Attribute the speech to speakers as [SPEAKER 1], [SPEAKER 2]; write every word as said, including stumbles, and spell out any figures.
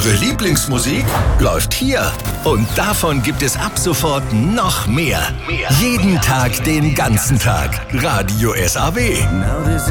[SPEAKER 1] Eure Lieblingsmusik läuft hier. Und davon gibt es ab sofort noch mehr. Jeden Tag, den ganzen Tag. Radio S A W.